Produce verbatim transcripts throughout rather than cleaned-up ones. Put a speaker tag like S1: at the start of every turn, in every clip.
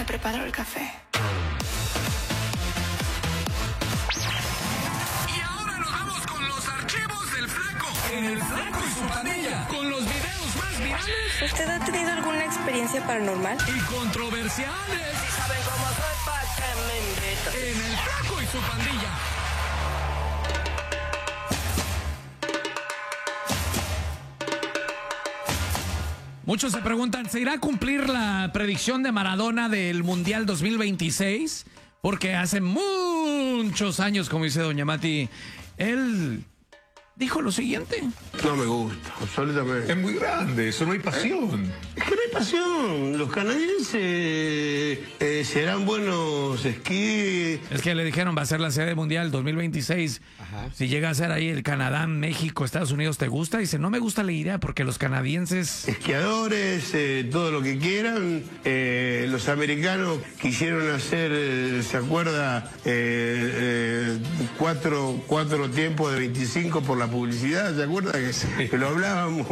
S1: preparo el café.
S2: Y ahora nos vamos con los archivos del Flaco. En el Flaco y su pandilla. Con los videos más virales.
S1: ¿Usted ha tenido alguna experiencia paranormal?
S2: Y controversiales.
S3: Si saben cómo soy, ¿pa' qué me invitan?
S2: En el Flaco y su pandilla. Muchos se preguntan, ¿se irá a cumplir la predicción de Maradona del Mundial dos mil veintiséis? Porque hace muchos años, como dice doña Mati, él dijo lo siguiente.
S4: No me gusta, absolutamente.
S5: Es muy grande, eso no hay pasión.
S4: Es que no hay pasión. Los canadienses eh, serán buenos esquí.
S2: Es que le dijeron, va a ser la sede mundial dos mil veintiséis. Ajá. Si llega a ser ahí el Canadá, México, Estados Unidos, ¿te gusta? Dice, no me gusta la idea porque los canadienses...
S4: Esquiadores, eh, todo lo que quieran. Eh, los americanos quisieron hacer, eh, ¿se acuerda? Eh, eh, cuatro, cuatro tiempos de veinticinco por la publicidad, ¿se acuerda? Que, sí. que lo hablábamos.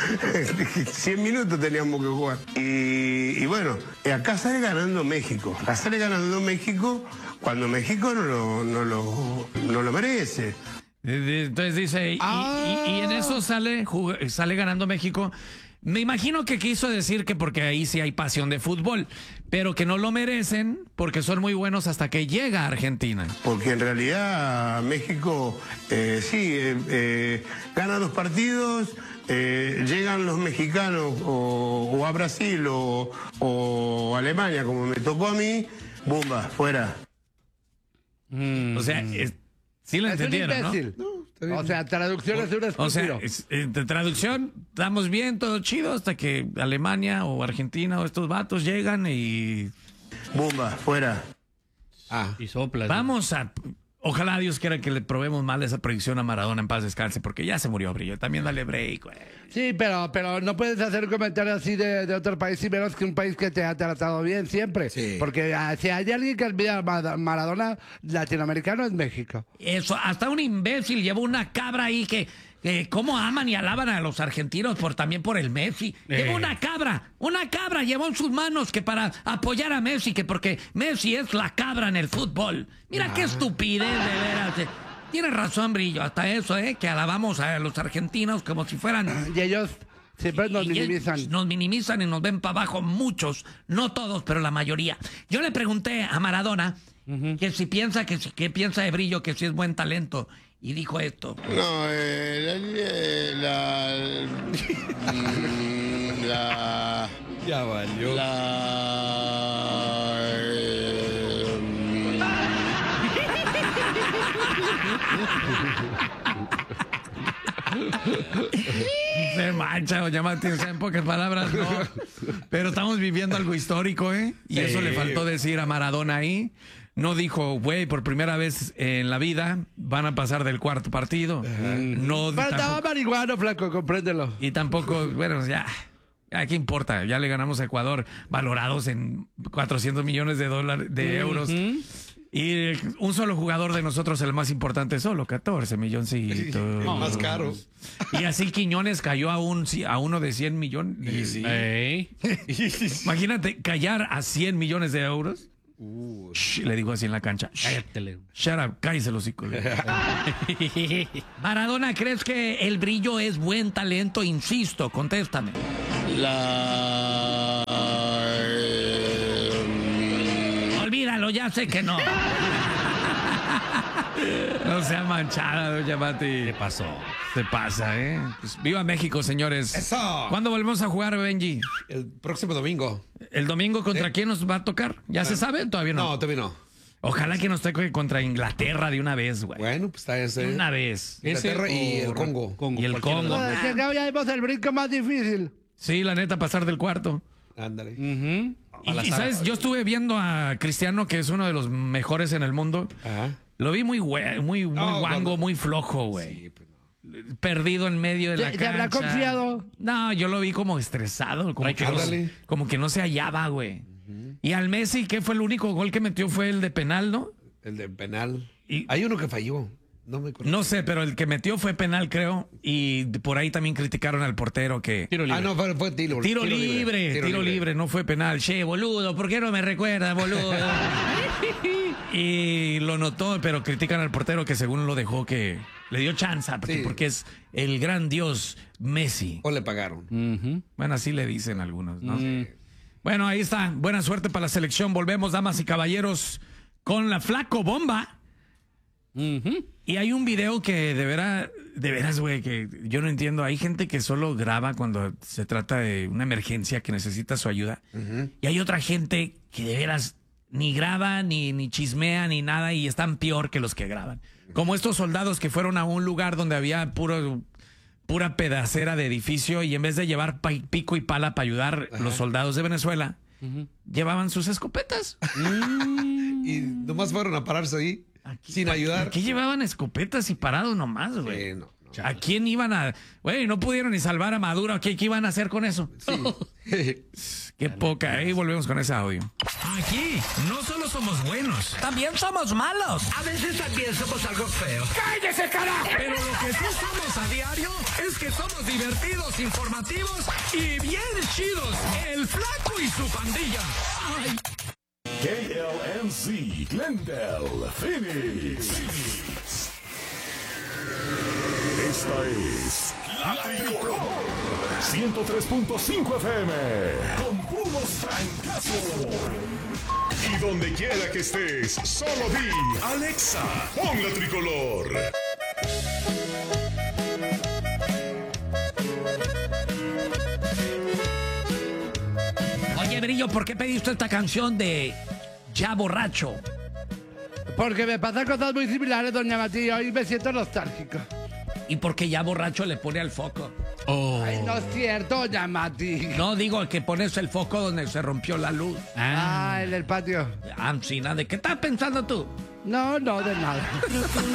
S4: cien minutos teníamos que jugar. Y, y bueno, acá sale ganando México. Acá sale ganando México cuando México no lo, no lo, no lo merece.
S2: Entonces dice, y, ah. y, y en eso sale, sale ganando México. Me imagino que quiso decir que porque ahí sí hay pasión de fútbol, pero que no lo merecen porque son muy buenos hasta que llega a Argentina.
S4: Porque en realidad México eh, sí eh, eh, gana dos partidos, eh, llegan los mexicanos o, o a Brasil o, o Alemania, como me tocó a mí, bomba, fuera.
S2: Mm. O sea, es, sí lo
S6: es
S2: entendieron, ¿no?
S6: ¿no? O sea, traducción es una
S2: O sea, es, eh, de traducción, estamos bien, todo chido, hasta que Alemania o Argentina o estos vatos llegan y...
S4: Bomba, fuera.
S7: Ah, y sopla.
S2: Vamos a... Ojalá Dios quiera que le probemos mal esa predicción a Maradona en paz descanse, porque ya se murió, Brillo. También dale break, güey.
S6: Sí, pero, pero no puedes hacer un comentario así de, de otro país, y menos que un país que te ha tratado bien siempre. Sí. Porque uh, si hay alguien que olvida a Maradona latinoamericano es México.
S2: Eso, hasta un imbécil llevó una cabra ahí que... Eh, ¿Cómo aman y alaban a los argentinos por también por el Messi? Eh. Llevó una cabra, una cabra llevó en sus manos que para apoyar a Messi, que porque Messi es la cabra en el fútbol. Mira ah. qué estupidez, de veras. Eh. Tienes razón, Brillo, hasta eso, ¿eh? Que alabamos a los argentinos como si fueran...
S6: Y ellos siempre nos
S2: y
S6: minimizan.
S2: Ellos nos minimizan y nos ven para abajo muchos, no todos, pero la mayoría. Yo le pregunté a Maradona uh-huh. que si piensa, que, que piensa de Brillo, que si es buen talento. Y dijo esto.
S4: No, eh, la... La... la
S7: ya valió.
S4: La... Eh,
S2: Se mancha, doña Martín, en pocas palabras, no. Pero estamos viviendo algo histórico, ¿eh? Y sí. Eso le faltó decir a Maradona ahí. No dijo, güey, por primera vez en la vida van a pasar del cuarto partido. Uh-huh. No.
S6: Pero estaba marihuano, Flaco, compréndelo.
S2: Y tampoco, bueno, ya. ¿A qué importa? Ya le ganamos a Ecuador, valorados en cuatrocientos millones de dólares, de uh-huh. euros. Y un solo jugador de nosotros, el más importante, solo catorce milloncitos.
S5: No, más caro.
S2: Y así Quiñones cayó a, un, a uno de cien millones.
S7: Sí.
S2: Imagínate, callar a cien millones de euros.
S7: Uh,
S2: Shh, le digo así en la cancha.
S7: Cállate.
S2: Shut up, cállese los hocico. Maradona, ¿crees que el Brillo es buen talento? Insisto, contéstame.
S4: La...
S2: Olvídalo, ya sé que no. No sea manchada, doña Mati.
S7: ¿Qué pasó?
S2: Se pasa, ¿eh? Pues, viva México, señores.
S5: ¡Eso!
S2: ¿Cuándo volvemos a jugar, Benji?
S5: El próximo domingo.
S2: ¿El domingo contra
S5: ¿Sí?
S2: quién nos va a tocar? ¿Ya no. se sabe? ¿Todavía no?
S5: No, todavía no.
S2: Ojalá que nos toque contra Inglaterra de una vez, güey.
S5: Bueno, pues está ese.
S2: Una vez.
S5: Inglaterra
S2: ese
S5: y el Congo.
S2: Congo. Y el Congo.
S6: No, es que acá ya vemos el brinco más difícil.
S2: Sí, la neta, pasar del cuarto.
S5: Ándale.
S2: Uh-huh. Y, y sabes, yo estuve viendo a Cristiano, que es uno de los mejores en el mundo. Ajá. Lo vi muy güey, muy, muy no, guango, no, muy flojo, güey. Sí, pues no. Perdido en medio de la cancha. ¿Te habrá
S6: confiado?
S2: No, yo lo vi como estresado, como, que no, como que no se hallaba, güey. Uh-huh. Y al Messi, ¿qué fue el único gol que metió? Fue el de penal, ¿no?
S5: El de penal.
S2: Y,
S5: hay uno que falló. No me acuerdo.
S2: No sé, pero el que metió fue penal, creo. Y por ahí también criticaron al portero que...
S7: Tiro libre.
S5: Ah, no, fue, fue tiro,
S2: Tiro, libre, tiro, libre. no fue penal. Che, boludo, ¿por qué no me recuerda, boludo? Y lo notó, pero critican al portero que según lo dejó que... Le dio chance, porque,
S5: Sí.
S2: porque es el gran dios Messi.
S5: O le pagaron.
S7: Ujú.
S2: Bueno, así le dicen algunos, ¿no?
S7: Mm.
S2: Bueno, ahí está. Buena suerte para la selección. Volvemos, damas y caballeros, con la Flaco Bomba.
S7: Ujú.
S2: Y hay un video que de veras, de veras, güey, que yo no entiendo. Hay gente que solo graba cuando se trata de una emergencia que necesita su ayuda. Y hay otra gente que de veras ni graba, ni, ni chismea, ni nada, y están peor que los que graban. Como estos soldados que fueron a un lugar donde había puro, pura pedacera de edificio y en vez de llevar pa- pico y pala para ayudar los soldados de Venezuela, llevaban sus escopetas.
S5: Y nomás fueron a pararse ahí sin ayudar.
S2: ¿Qué llevaban escopetas y parados nomás, güey?
S5: Eh, no, no.
S2: ¿A quién iban a...? Güey, no pudieron ni salvar a Maduro. ¿Qué, qué iban a hacer con eso? Qué poca. Ahí volvemos con ese audio. Aquí no solo somos buenos, también somos malos.
S3: A veces también somos algo feos.
S2: ¡Cállese, carajo! Pero lo que sí somos a diario es que somos divertidos, informativos y bien chidos. El Flaco y su pandilla. Ay.
S8: K L M C, Glendale, Phoenix. Esta es La Tricolor ciento tres punto cinco F M con puros francazos. Y donde quiera que estés, solo di Alexa, pon La Tricolor.
S2: Oye, Brillo, ¿por qué pediste esta canción de Ya Borracho?
S6: Porque me pasan cosas muy similares, doña Matías, y me siento nostálgico.
S2: Y porque Ya Borracho le pone al foco.
S6: Ay, no es cierto, doña Mati.
S2: No, digo, el que pones el foco donde se rompió la luz.
S6: Ah, en el patio.
S2: Ah, sí, nada. ¿De qué estás pensando tú?
S6: No, no, de nada.